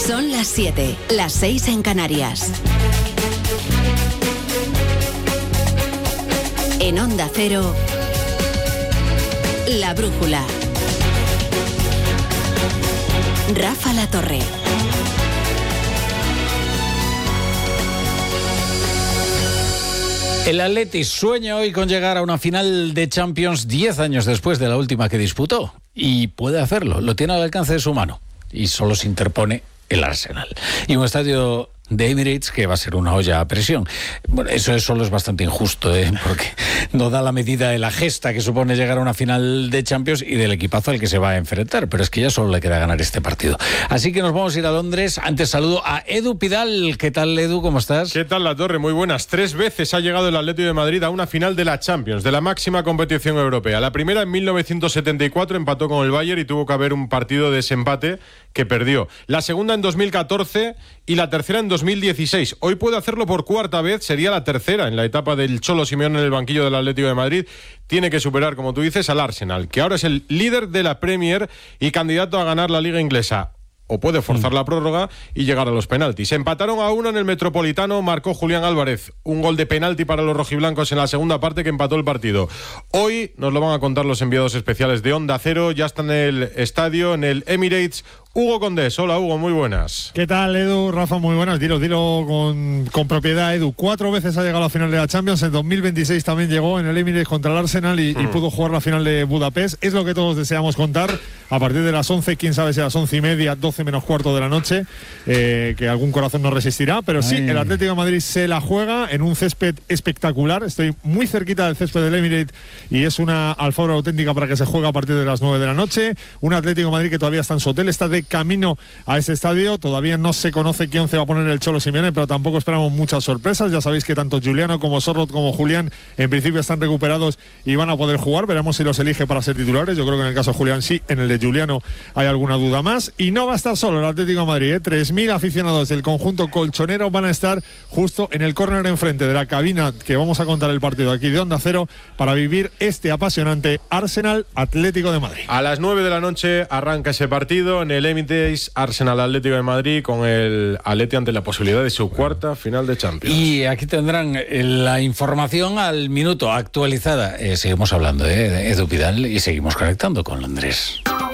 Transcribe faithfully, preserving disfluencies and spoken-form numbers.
Son las siete, las seis en Canarias. En Onda Cero, La Brújula. Rafa La Torre. El Atleti sueña hoy con llegar a una final de Champions diez años después de la última que disputó. Y puede hacerlo, lo tiene al alcance de su mano. Y solo se interpone el Arsenal. Y un estadio de Emirates que va a ser una olla a presión. Bueno, eso es, solo es bastante injusto, ¿eh? Porque no da la medida de la gesta que supone llegar a una final de Champions y del equipazo al que se va a enfrentar, pero es que ya solo le queda ganar este partido. Así que nos vamos a ir a Londres. Antes saludo a Edu Pidal. ¿Qué tal, Edu? ¿Cómo estás? ¿Qué tal, La Torre? Muy buenas. Tres veces ha llegado el Atlético de Madrid a una final de la Champions, de la máxima competición europea. La primera en mil novecientos setenta y cuatro empató con el Bayern y tuvo que haber un partido de desempate que perdió. La segunda en dos mil catorce y la tercera en dos mil dieciséis. Hoy puede hacerlo por cuarta vez, sería la tercera en la etapa del Cholo Simeone en el banquillo del Atlético de Madrid. Tiene que superar, como tú dices, al Arsenal, que ahora es el líder de la Premier y candidato a ganar la Liga Inglesa. O puede forzar la prórroga y llegar a los penaltis. Empataron a uno en el Metropolitano, marcó Julián Álvarez. Un gol de penalti para los rojiblancos en la segunda parte que empató el partido. Hoy nos lo van a contar los enviados especiales de Onda Cero. Ya está en el estadio, en el Emirates, Hugo Condés. Hola, Hugo, muy buenas. ¿Qué tal, Edu? Rafa, muy buenas. Dilo, dilo con, con propiedad, Edu. Cuatro veces ha llegado a la final de la Champions. En dos mil veintiséis también llegó en el Emirates contra el Arsenal y, mm. y pudo jugar la final de Budapest. Es lo que todos deseamos contar. A partir de las once, quién sabe si a las once y media, doce menos cuarto de la noche, eh, que algún corazón no resistirá. Pero sí, Ay. el Atlético de Madrid se la juega en un césped espectacular. Estoy muy cerquita del césped del Emirates y es una alfombra auténtica para que se juegue a partir de las nueve de la noche. Un Atlético de Madrid que todavía está en su hotel, está de camino a ese estadio. Todavía no se conoce qué once va a poner el Cholo Simeone, pero tampoco esperamos muchas sorpresas. Ya sabéis que tanto Juliano como Sorloth como Julián en principio están recuperados y van a poder jugar. Veremos si los elige para ser titulares. Yo creo que en el caso de Julián sí, en el de Juliano hay alguna duda más. Y no va a estar solo el Atlético de Madrid, ¿eh? tres mil aficionados del conjunto colchonero van a estar justo en el córner enfrente de la cabina que vamos a contar el partido aquí de Onda Cero para vivir este apasionante Arsenal Atlético de Madrid. A las nueve de la noche arranca ese partido en el Emirates, Arsenal Atlético de Madrid, con el Atleti ante la posibilidad de su cuarta final de Champions. Y aquí tendrán la información al minuto actualizada. Eh, seguimos hablando eh, de Edu Pidal y seguimos conectando con Londres.